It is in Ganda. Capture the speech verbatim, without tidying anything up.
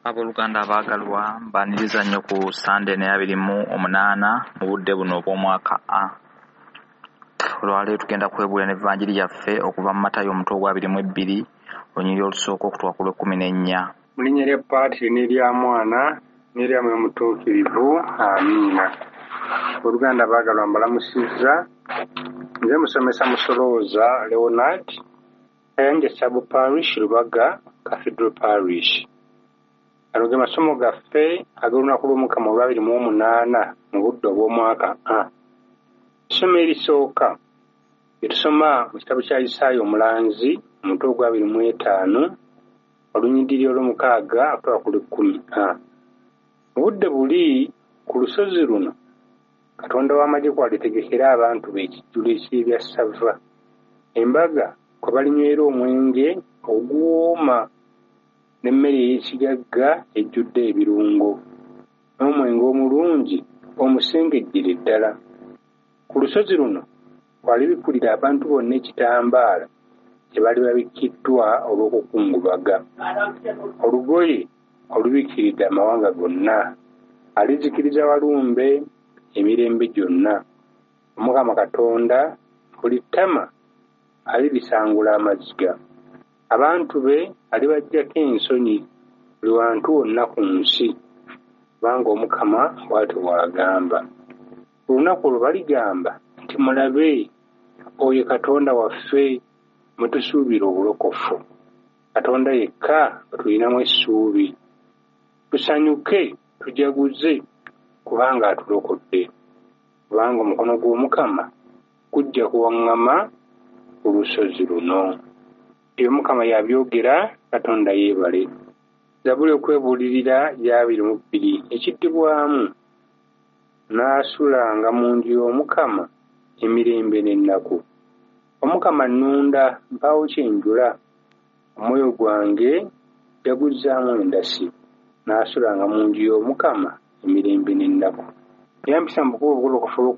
Abooluganda abaagalwa mbaaniriza nnyo ku Sande ne abiri mu omunaana mu budde buno obw'omwaka A. Olwaleero tugenda kwebuulira n'evvanjiri yaffe okuva mu Matayo omutwe ogw'abiri mu ebbiri olunyiriri olusooka okutuuka ku lw'ekkumi n'ennya. Mu linnya lya Paatiri n'erya Mwana n'erya Mwoyo Mutuukirivu, amiina. Abooluganda abaagalwa mbalamusizza. Nze musomesa Musolooza Leonard, Kayanja Sub Parish, Lubaga Cathedral Parish. Gano ge masomo gaffe ag'olunaku lw'Omukama olw'abiri mu omunaana mu budde obw'omwaka A. Essomo erisooka lye tusoma mu kitabo kya Isaaya Omulanzi omutwe ogw'abiri mu etaano olunyiriri olw'omukaaga okutuuka ku lw'ekkumi A. Mu budde buli ku lusozi luno Katonda w'amagye kwalitegekera abantu be ekijjulo eky'ebya ssava, embaga kwe balinywera omwenge oguwooma n'emmere ey'ekigagga ejjudde ebirungo, n'omwenge omulungi omusengejjere ddala. Ku lusozi luno kwalibikulira abantu bonna ekitambaala kye bali babikkiddwa olw'okukungubaga, olugoye olubikiridde amawanga gonna, alizikiriza walumbe emirembe gyonna. Omukama Katonda buli ttama alirisangula amaziga, abantu be alibaggyako ensonyi buli wantu wonna ku nsi, kubanga Omukama bw'atyo bw'agamba. Ku lunaku olwo baligamba nti mulabe, oyo Katonda waffe mwe tusuubira obulokofu, Katonda yekka bwe tulinamu essuubi. Tusanyuke tujaguze kubanga atulokodde, kubanga omukono gw'Omukama gujja kuwaŋŋama ku lusozi luno. Ebyo Mukama yabyogera, Katonda yeebale. Zabuli okwebuulirira y'abiri mu bbiri. Ekiddibwamu, naasulanga mu nju y'Omukama emirembe n'ennaku. Omukama nnunda, mpaawo kyenjula, omwoyo gwange jaguzzaamu endasi. Naasulanga mu nju y'Omukama emirembe n'ennaku. Yampisa mu bukubo obugolokofu